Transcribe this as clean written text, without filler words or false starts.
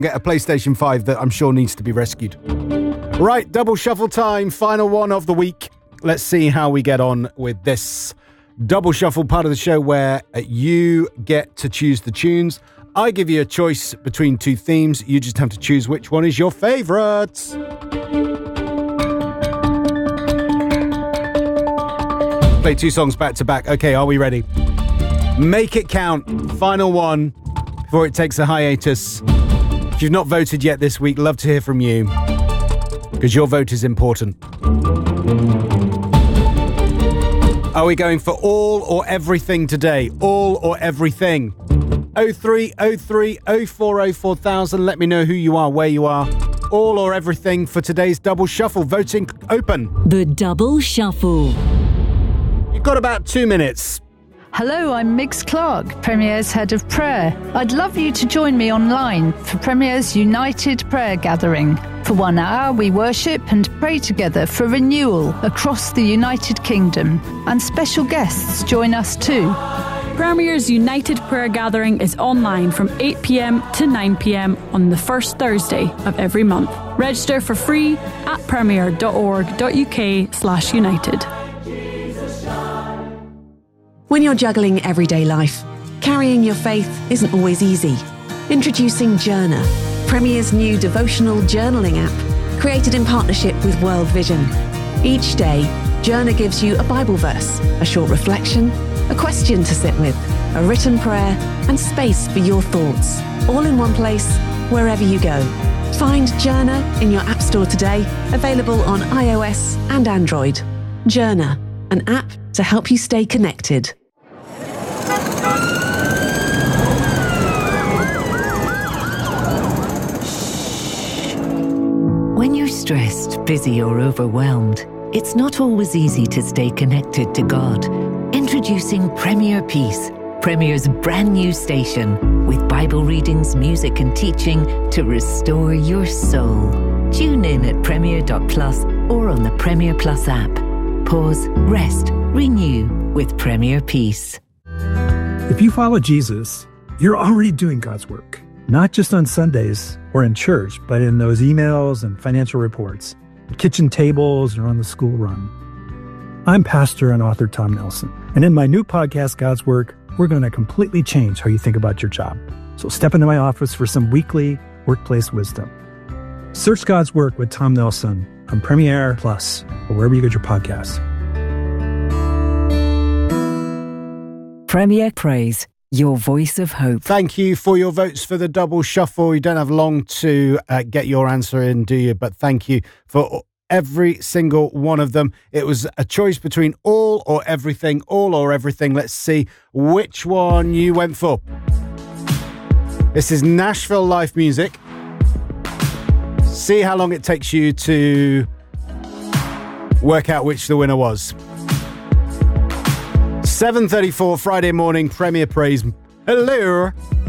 Get a PlayStation 5 that I'm sure needs to be rescued. Right, double shuffle time, final one of the week. Let's see how we get on with this double shuffle part of the show where you get to choose the tunes. I give you a choice between two themes. You just have to choose which one is your favourite. Play two songs back to back. Okay, are we ready? Make it count. Final one before it takes a hiatus. If you've not voted yet this week, love to hear from you because your vote is important. Are we going for all or everything today? All or everything? 0303 040 4000. Let me know who you are, where you are. All or everything for today's double shuffle. Voting open. The double shuffle. You've got about 2 minutes. Hello, I'm Migs Clark, Premier's Head of Prayer. I'd love you to join me online for Premier's United Prayer Gathering. For 1 hour, we worship and pray together for renewal across the United Kingdom. And special guests join us too. Premier's United Prayer Gathering is online from 8 p.m. to 9 p.m. on the first Thursday of every month. Register for free at premier.org.uk/united. When you're juggling everyday life, carrying your faith isn't always easy. Introducing Journa, Premier's new devotional journaling app, created in partnership with World Vision. Each day, Journa gives you a Bible verse, a short reflection, a question to sit with, a written prayer, and space for your thoughts, all in one place, wherever you go. Find Journa in your App Store today, available on iOS and Android. Journa, an app to help you stay connected. When you're stressed, busy, or overwhelmed, it's not always easy to stay connected to God. Introducing Premier Peace, Premier's brand new station, with Bible readings, music, and teaching to restore your soul. Tune in at premier.plus or on the Premier Plus app. Pause, rest, renew with Premier Peace. If you follow Jesus, you're already doing God's work, not just on Sundays or in church, but in those emails and financial reports, the kitchen tables, or on the school run. I'm pastor and author Tom Nelson, and in my new podcast, God's Work, we're going to completely change how you think about your job. So step into my office for some weekly workplace wisdom. Search God's Work with Tom Nelson on Premier Plus or wherever you get your podcasts. Premier Praise, your voice of hope. Thank you for your votes for the double shuffle. You don't have long to get your answer in, do you? But thank you for every single one of them. It was a choice between all or everything, all or everything. Let's see which one you went for. This is Nashville Live Music. See how long it takes you to work out which the winner was. 7:34 Friday morning, Premier Praise. Hello.